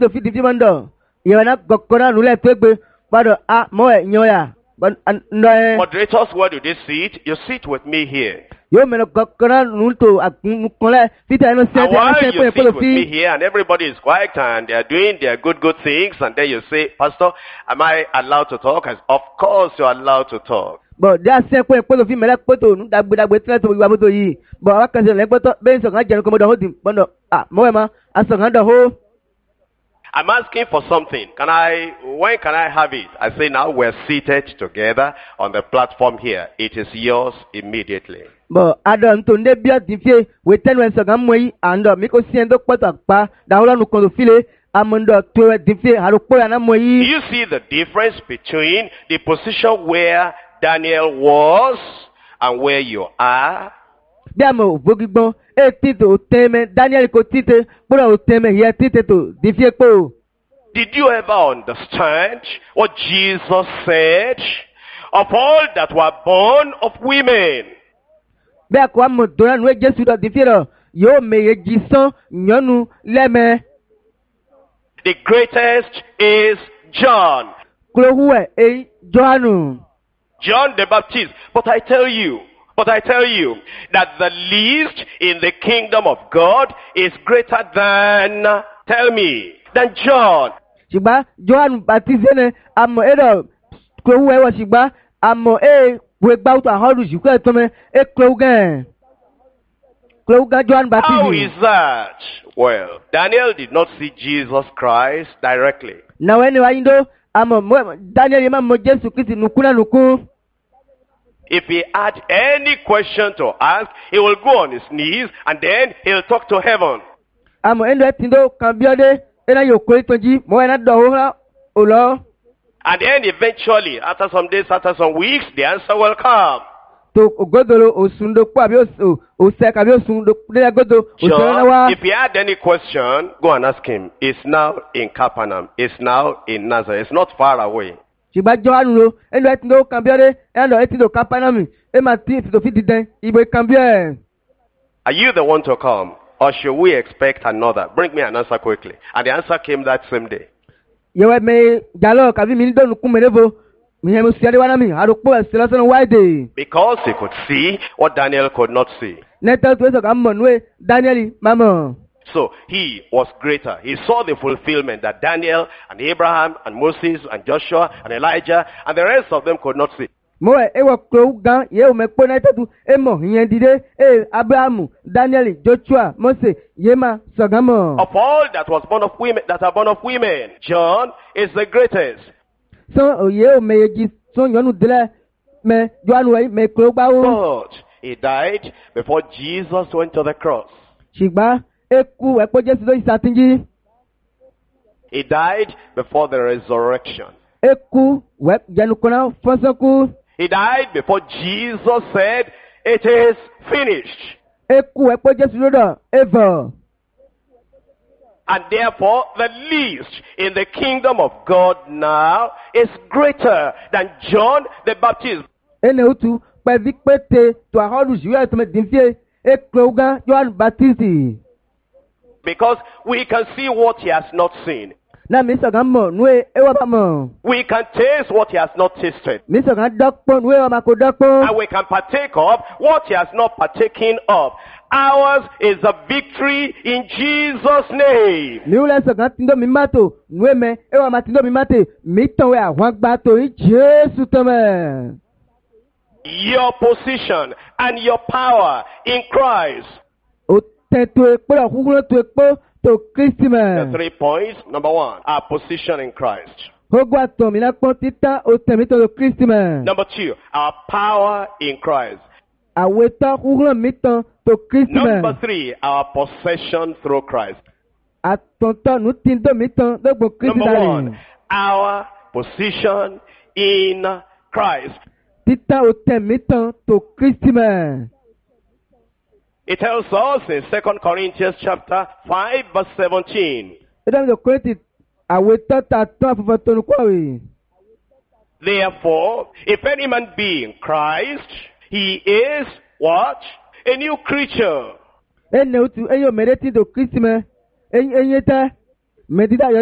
to fit the mando. You na gokona nule twegbe. Bado moe nyoya. Moderators, where do they sit? You sit with me here. Yo me gokona nunto akule fit I no say. And while you sit with me here and everybody is quiet and they are doing their good things, and then you say, Pastor, am I allowed to talk? Of course you are allowed to talk. But that say ko epo fi mele poto nu dagbe tele to gba moto yi. But wa kan se le poto be so kan je ko mo do hodi bondo mo ma aso kan do ho. I'm asking for something. When can I have it? I say now we're seated together on the platform here. It is yours immediately. But Adam to ne bia difie we ten when so kan mo yi and mi ko sien do poto pa da ho nu kon do file amondo to difie ha ro po ya na mo yi. Do you see the difference between the position where Daniel was and where you are? Biamo vogigbon etito teme Daniel ko tite pura o teme here tite to difie po. Did you ever understand what Jesus said? Of all that were born of women, Be ko am do na nu Jesu do difie ro yo me jisan nyonu leme. the greatest is John. Klohuwe Johanu. John the Baptist. But I tell you that the least in the kingdom of God is greater than John. Shiba John Baptist ne amo edo klohuwe wa shiba amo we gba uto ahodu shiku etome klohugan John Baptist. How is that? Well, Daniel did not see Jesus Christ directly. Na we ni wa indo amo Daniel yema mo Jesu Kristi nukuna nuku. If he had any question to ask, he will go on his knees and then he'll talk to heaven. Amo endo etindo kambiode ena yokori tonji mo ena dohora olo. And then eventually, after some days, after some weeks, the answer will come. To godolo osundo kwa bi oseka bi osundo de godo John, if he had any question, go and ask him. It's now in Capernaum. It's now in Nazareth. It's not far away. Shiba John lo endo etindo kambiode endo etindo Capernaum e ma ti to fit den ibo kambie. Are you the one to come? Or should we expect another? Bring me an answer quickly. And the answer came that same day. Yewe me jalo kabi mi do nuku merevo mi hemu siade wana mi arukpo eselason wide. Because he could see what Daniel could not see. Neta to eso kamonwe Daniel mama. So he was greater. He saw the fulfillment that Daniel and Abraham and Moses and Joshua and Elijah and the rest of them could not see. Moe ewo kro gan ye o me po na tetu emo yen dide Abraham, Daniel, Joshua, Moses, yema sogamo. Of all that was born of women that are born of women, John is the greatest. So oye o me ji so yonu dele me John we me kro gba o. But he died before Jesus went to the cross. Shigba eku epo Jesu do isatinji. He died before the resurrection. Eku we janukona fonsoku. He died before Jesus said, "It is finished." Eku epo Jesu do ever. And therefore, the least in the kingdom of God now is greater than John the Baptist. Ene utu pe vikpete to ahodu jiwe to me dinfie eklogan John Baptist. Because we can see what he has not seen. Na mi sogan mo nwe ewa ba mo. We can taste what he has not tasted. Mi sogan dokpon nwe o ma ko dokpon. And we can partake of what he has not partaken of. Ours is the victory in Jesus' name. Mi ule sogan tindo mi mato nwe me ewa ma tindo mi mate mi ton we awon gba to in Jesu to me. Your position and your power in Christ. O te to epo la kukulo to epo to Kristi me. The 3 points. Number 1, our position in Christ. Ogwa to mi na pon tita o te mi to Kristi me. Number 2, our power in Christ. Aweta kukulo mi ton to Kristi me. Number 3, our possession through Christ. Atonto nu tindo mi ton do gbo Kristi Number dare. 1, our position in Christ. Tita o te mi ton to Kristi me. It tells us in 2 Corinthians chapter 5 verse 17. Edam do Korinti aweta ta ton afofo to nu kwa we. Therefore, if any man be in Christ, he is what? A new creature. Ene utu enyo mereti do Kristi me. Enyeta medida